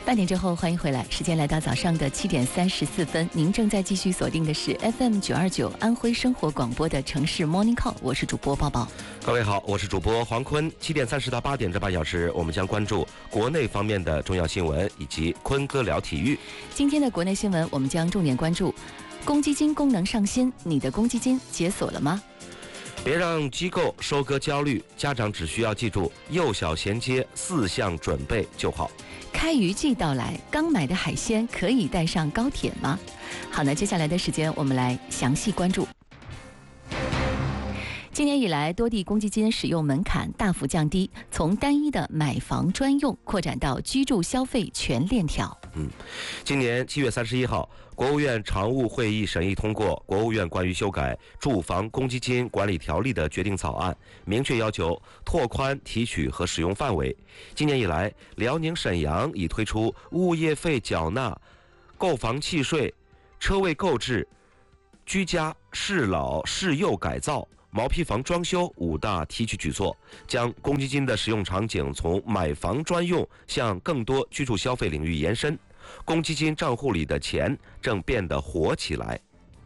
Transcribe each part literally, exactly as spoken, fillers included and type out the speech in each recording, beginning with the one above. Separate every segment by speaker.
Speaker 1: 半点之后，欢迎回来。时间来到早上的七点三十四分，您正在继续锁定的是 F M 九二九安徽生活广播的城市 Morning Call， 我是主播抱抱。
Speaker 2: 各位好，我是主播黄坤。七点三十到八点这半小时，我们将关注国内方面的重要新闻以及坤哥聊体育。
Speaker 1: 今天的国内新闻，我们将重点关注公积金功能上新，你的公积金解锁了吗？
Speaker 2: 别让机构收割焦虑，家长只需要记住幼小衔接四项准备就好。
Speaker 1: 开渔季到来，刚买的海鲜可以带上高铁吗？好，那接下来的时间我们来详细关注。今年以来，多地公积金使用门槛大幅降低，从单一的买房专用扩展到居住消费全链条。
Speaker 2: 嗯，今年七月三十一号，国务院常务会议审议通过国务院关于修改住房公积金管理条例的决定草案，明确要求拓宽提取和使用范围。今年以来，辽宁沈阳已推出物业费缴纳、购房契税、车位购置、居家适老适幼改造、毛坯房装修五大提取举措，将公积金的使用场景从买房专用向更多居住消费领域延伸。公积金账户里的钱正变得活起来。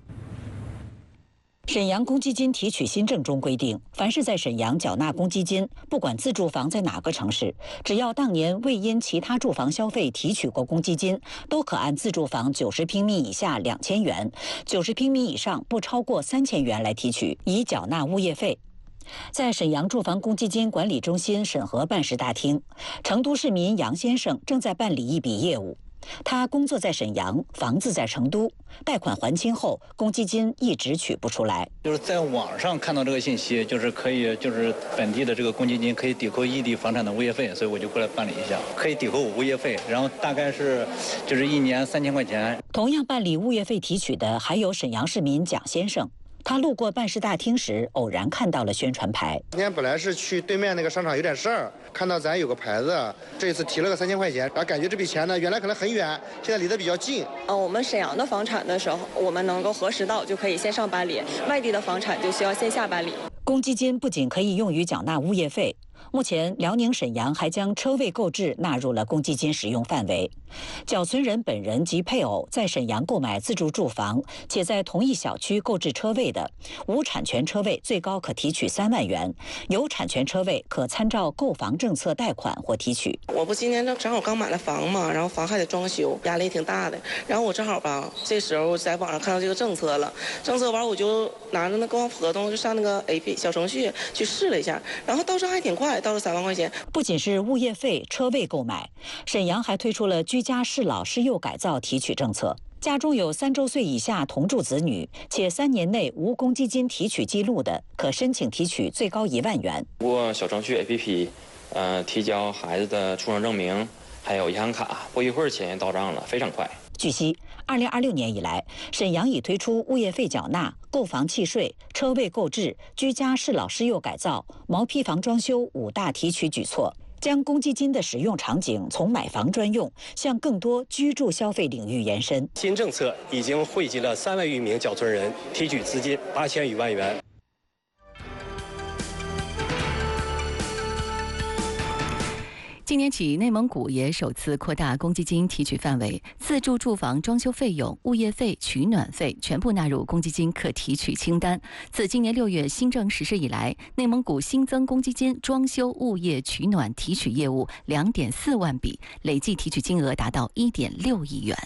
Speaker 3: 沈阳公积金提取新政中规定，凡是在沈阳缴纳公积金，不管自住房在哪个城市，只要当年未因其他住房消费提取过公积金，都可按自住房九十平米以下两千元，九十平米以上不超过三千元来提取，以缴纳物业费。在沈阳住房公积金管理中心审核办事大厅，成都市民杨先生正在办理一笔业务。他工作在沈阳，房子在成都，贷款还清后，公积金一直取不出来。
Speaker 4: 就是在网上看到这个信息，就是可以，就是本地的这个公积金可以抵扣异地房产的物业费，所以我就过来办理一下，可以抵扣我物业费，然后大概是就是一年三千块钱。
Speaker 3: 同样办理物业费提取的还有沈阳市民蒋先生。他路过办事大厅时，偶然看到了宣传牌。
Speaker 5: 今天本来是去对面那个商场有点事儿，看到咱有个牌子，这次提了个三千块钱，然后感觉这笔钱呢，原来可能很远，现在离得比较近。
Speaker 6: 呃，我们沈阳的房产的时候，我们能够核实到就可以线上办理；外地的房产就需要线下办理。
Speaker 3: 公积金不仅可以用于缴纳物业费，目前辽宁沈阳还将车位购置纳入了公积金使用范围。缴存人本人及配偶在沈阳购买自住住房，且在同一小区购置车位的，无产权车位最高可提取三万元，有产权车位可参照购房政策贷款或提取。
Speaker 7: 我不今年正好刚买了房嘛，然后房还得装修，压力挺大的。然后我正好吧，这时候在网上看到这个政策了，政策完我就拿着那购房合同就上那个 A P P 小程序去试了一下，然后到账还挺快，到了三万块钱。
Speaker 3: 不仅是物业费、车位购买，沈阳还推出了居家适老适幼改造提取政策。家中有三周岁以下同住子女，且三年内无公积金提取记录的，可申请提取最高一万元。
Speaker 8: 通过小程序 A P P， 呃，提交孩子的出生证明，还有银行卡，不一会儿钱到账了，非常快。
Speaker 3: 据悉，二零二六年以来，沈阳已推出物业费缴纳、购房契税、车位购置、居家适老适幼改造、毛坯房装修五大提取举措，将公积金的使用场景从买房专用向更多居住消费领域延伸。
Speaker 9: 新政策已经惠及了三万余名缴存人，提取资金八千余万元。
Speaker 1: 今年起，内蒙古也首次扩大公积金提取范围，自住住房装修费用、物业费、取暖费全部纳入公积金可提取清单。自今年六月新政实施以来，内蒙古新增公积金装修、物业取暖提取业务两点四万笔，累计提取金额达到一点六亿元。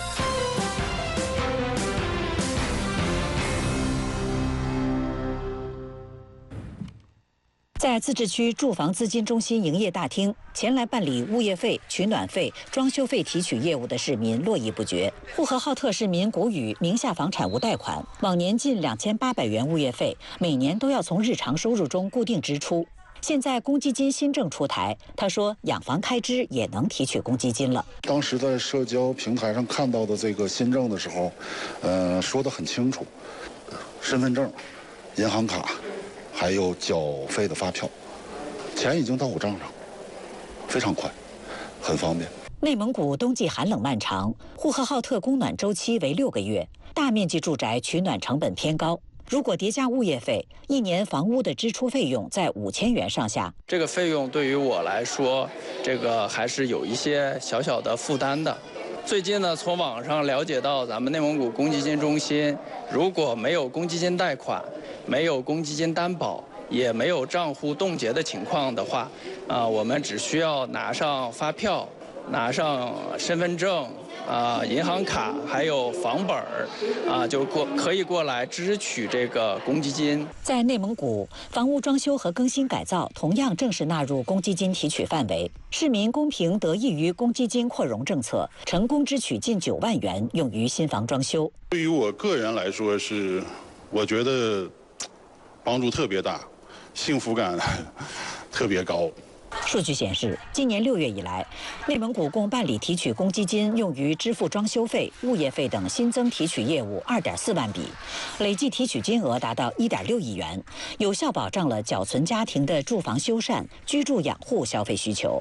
Speaker 3: 在自治区住房资金中心营业大厅，前来办理物业费、取暖费、装修费提取业务的市民络绎不绝。呼和浩特市民谷雨名下房产无贷款，往年近两千八百元物业费，每年都要从日常收入中固定支出。现在公积金新政出台，他说养房开支也能提取公积金了。
Speaker 10: 当时在社交平台上看到的这个新政的时候，呃，说得很清楚，身份证、银行卡。还有缴费的发票，钱已经到我账上，非常快，很方便。
Speaker 3: 内蒙古冬季寒冷漫长，呼和浩特供暖周期为六个月，大面积住宅取暖成本偏高。 如果叠加物业费，一年房屋的支出费用在五千元上下。
Speaker 11: 这个费用对于我来说，这个还是有一些小小的负担的。最近呢，从网上了解到，咱们内蒙古公积金中心如果没有公积金贷款，没有公积金担保，也没有账户冻结的情况的话，啊，我们只需要拿上发票，拿上身份证。啊，银行卡还有房本儿，啊，就过可以过来支取这个公积金。
Speaker 3: 在内蒙古，房屋装修和更新改造同样正式纳入公积金提取范围。市民公平得益于公积金扩容政策，成功支取近九万元用于新房装修。
Speaker 10: 对于我个人来说是，我觉得帮助特别大，幸福感特别高。
Speaker 3: 数据显示，今年六月以来，内蒙古共办理提取公积金用于支付装修费、物业费等新增提取业务二点四万笔，累计提取金额达到一点六亿元，有效保障了缴存家庭的住房修缮、居住养护消费需求。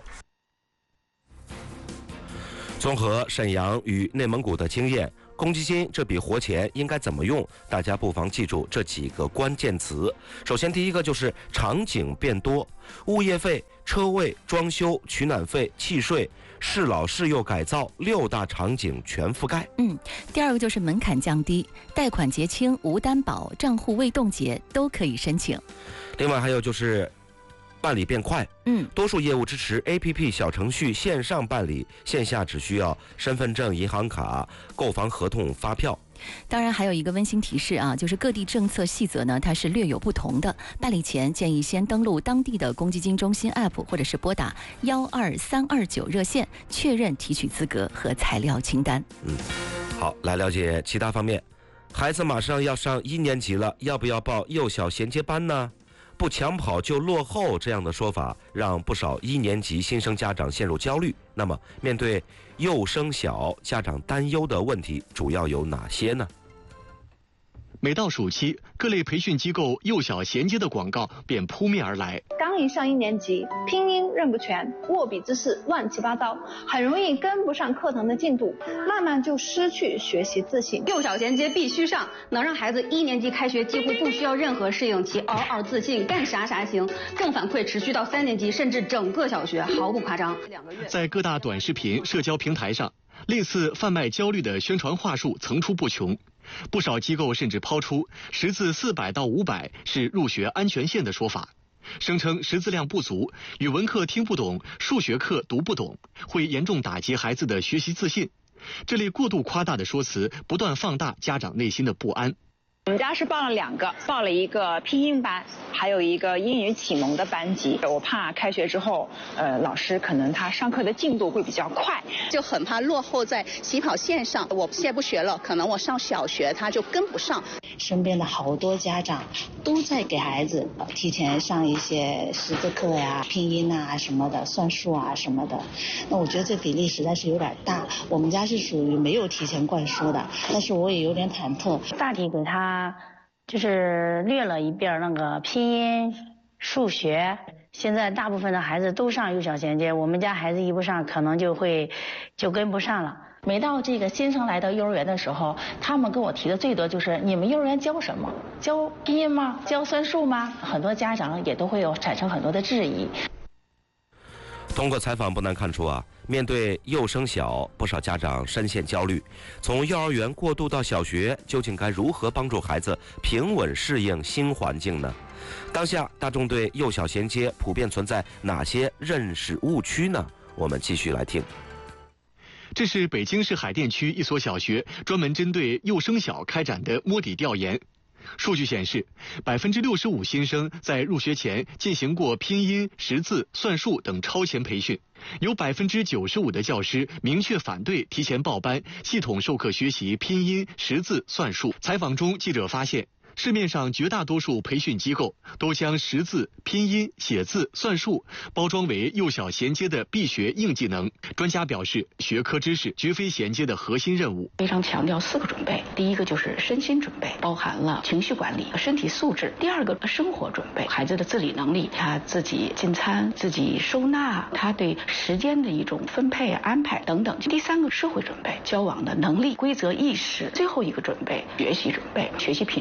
Speaker 2: 综合沈阳与内蒙古的经验，公积金这笔活钱应该怎么用？大家不妨记住这几个关键词。首先，第一个就是场景变多，物业费、车位、装修、取暖费、契税、适老适幼改造六大场景全覆盖。
Speaker 1: 嗯，第二个就是门槛降低，贷款结清、无担保、账户未冻结都可以申请。
Speaker 2: 另外还有就是办理变快，
Speaker 1: 嗯，
Speaker 2: 多数业务支持 A P P 小程序线上办理，线下只需要身份证、银行卡、购房合同、发票。
Speaker 1: 当然还有一个温馨提示啊，就是各地政策细则呢，它是略有不同的。办理前建议先登录当地的公积金中心 A P P， 或者是拨打幺二三二九热线确认提取资格和材料清单。
Speaker 2: 嗯，好，来了解其他方面。孩子马上要上一年级了，要不要报幼小衔接班呢？不抢跑就落后这样的说法，让不少一年级新生家长陷入焦虑。那么，面对幼升小，家长担忧的问题主要有哪些呢？
Speaker 12: 每到暑期，各类培训机构幼小衔接的广告便扑面而来。
Speaker 13: 刚一上一年级，拼音认不全，握笔姿势乱七八糟，很容易跟不上课堂的进度，慢慢就失去学习自信。
Speaker 14: 幼小衔接必须上，能让孩子一年级开学几乎不需要任何适应期，嗷嗷自信，干啥啥行。正反馈持续到三年级，甚至整个小学，毫不夸张。
Speaker 12: 在各大短视频、社交平台上，类似贩卖焦虑的宣传话术层出不穷。不少机构甚至抛出识字四百到五百是入学安全线的说法，声称识字量不足、语文课听不懂、数学课读不懂，会严重打击孩子的学习自信。这类过度夸大的说辞，不断放大家长内心的不安。
Speaker 13: 我们家是报了两个，报了一个拼音班，还有一个英语启蒙的班级。我怕开学之后，呃，老师可能他上课的进度会比较快，
Speaker 15: 就很怕落后在起跑线上。我现在不学了，可能我上小学他就跟不上。
Speaker 16: 身边的好多家长都在给孩子提前上一些识字课呀、拼音啊什么的、算术啊什么的。那我觉得这比例实在是有点大。我们家是属于没有提前灌输的，但是我也有点忐忑。
Speaker 17: 大体给他就是略了一遍那个拼音、数学。现在大部分的孩子都上幼小衔接，我们家孩子一不上，可能就会就跟不上了。
Speaker 18: 每到这个新生来到幼儿园的时候，他们跟我提的最多就是你们幼儿园教什么？教拼音吗？教算术吗？很多家长也都会有产生很多的质疑。
Speaker 2: 通过采访不难看出啊，面对幼升小，不少家长深陷焦虑。从幼儿园过渡到小学，究竟该如何帮助孩子平稳适应新环境呢？当下大众对幼小衔接普遍存在哪些认识误区呢？我们继续来听。
Speaker 12: 这是北京市海淀区一所小学专门针对幼升小开展的摸底调研。数据显示，百分之六十五新生在入学前进行过拼音、识字、算术等超前培训，有百分之九十五的教师明确反对提前报班，系统授课学习拼音、识字、算术。采访中，记者发现，市面上绝大多数培训机构都将识字、拼音、写字、算术包装为幼小衔接的必学硬技能。专家表示，学科知识绝非衔接的核心任务。
Speaker 18: 非常强调四个准备，第一个就是身心准备，包含了情绪管理和身体素质；第二个生活准备，孩子的自理能力，他自己进餐、自己收纳，他对时间的一种分配安排等等；第三个社会准备，交往的能力、规则意识；最后一个准备，学习准备，学习品质。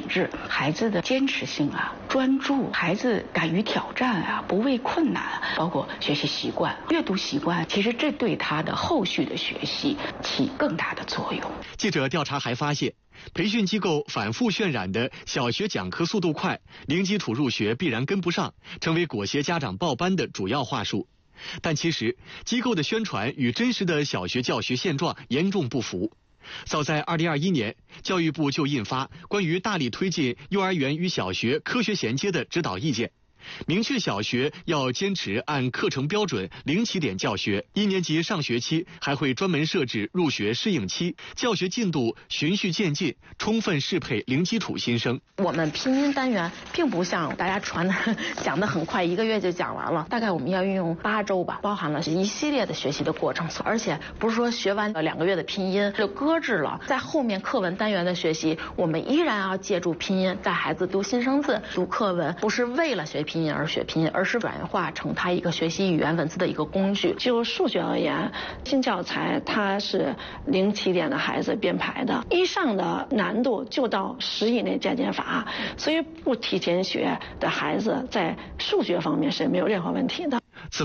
Speaker 18: 孩子的坚持性啊、专注，孩子敢于挑战啊、不畏困难，包括学习习惯、阅读习惯，其实这对他的后续的学习起更大的作用。
Speaker 12: 记者调查还发现，培训机构反复渲染的小学讲课速度快，零基础入学必然跟不上，成为裹挟家长报班的主要话术。但其实，机构的宣传与真实的小学教学现状严重不符。早在二零二一年，教育部就印发关于大力推进幼儿园与小学科学衔接的指导意见，明确小学要坚持按课程标准零起点教学，一年级上学期还会专门设置入学适应期，教学进度循序渐进，充分适配零基础新生。
Speaker 19: 我们拼音单元并不像大家传的讲得很快，一个月就讲完了，大概我们要运用八周吧，包含了一系列的学习的过程，而且不是说学完两个月的拼音就搁置了，在后面课文单元的学习，我们依然要借助拼音带孩子读新生字、读课文，不是为了学拼音拼音而学拼音，而是转化成他一个学习语言文字的一个工具。
Speaker 20: 就数学而言，新教材它是零起点的孩子编排的，一上的难度就到十以内加减法，所以不提前学的孩子在数学方面是没有任何问题的。